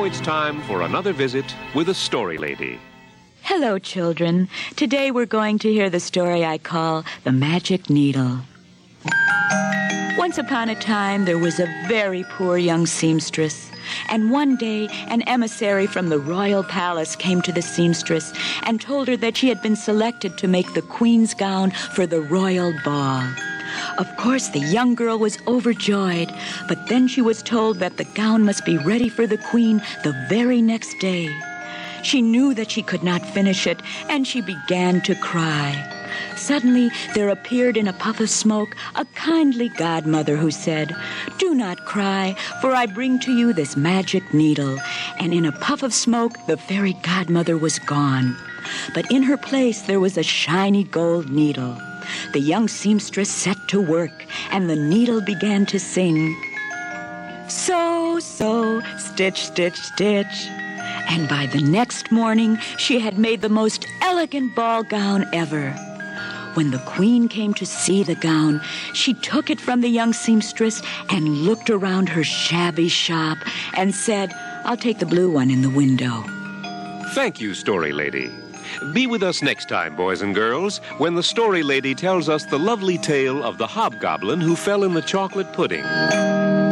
Now it's time for another visit with a story lady. Hello, children. Today we're going to hear the story I call The Magic Needle. Once upon a time, there was a very poor young seamstress. And one day, an emissary from the royal palace came to the seamstress and told her that she had been selected to make the queen's gown for the royal ball. Of course, the young girl was overjoyed, but then she was told that the gown must be ready for the queen the very next day. She knew that she could not finish it, and she began to cry. Suddenly, there appeared in a puff of smoke a kindly godmother who said, "Do not cry, for I bring to you this magic needle." And in a puff of smoke, the fairy godmother was gone. But in her place, there was a shiny gold needle. The young seamstress set to work, and the needle began to sing, "Sew, sew, stitch, stitch, stitch." And by the next morning, she had made the most elegant ball gown ever. When the queen came to see the gown, she took it from the young seamstress and looked around her shabby shop and said, "I'll take the blue one in the window." Thank you, story lady. Be with us next time, boys and girls, when the story lady tells us the lovely tale of the hobgoblin who fell in the chocolate pudding.